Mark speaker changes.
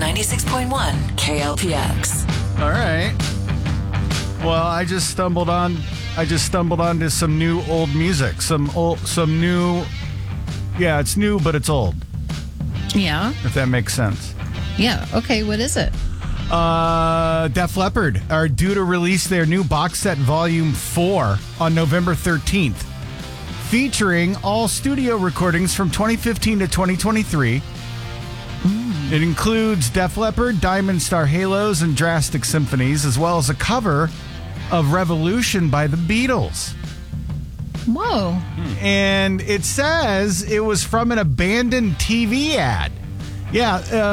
Speaker 1: 96.1 KLPX.
Speaker 2: All right. Well, I just stumbled onto some new old music. Yeah, it's new, but it's old.
Speaker 3: Yeah.
Speaker 2: If that makes sense.
Speaker 3: Yeah. Okay. What is it?
Speaker 2: Def Leppard are due to release their new box set Volume 4 on November 13th, featuring all studio recordings from 2015 to 2023. It includes Def Leppard, Diamond Star Halos, and Drastic Symphonies, as well as a cover of Revolution by the Beatles.
Speaker 3: Whoa.
Speaker 2: And it says it was from an abandoned TV ad. Yeah,